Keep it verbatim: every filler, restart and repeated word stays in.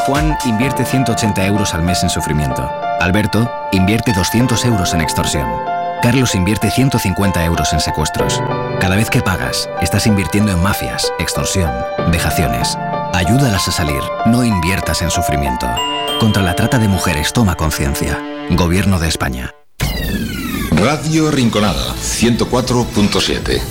Juan invierte ciento ochenta euros al mes en sufrimiento. Alberto invierte doscientos euros en extorsión. Carlos invierte ciento cincuenta euros en secuestros. Cada vez que pagas, estás invirtiendo en mafias, extorsión, vejaciones. Ayúdalas a salir, no inviertas en sufrimiento. Contra la trata de mujeres, toma conciencia. Gobierno de España. Radio Rinconada, ciento cuatro punto siete.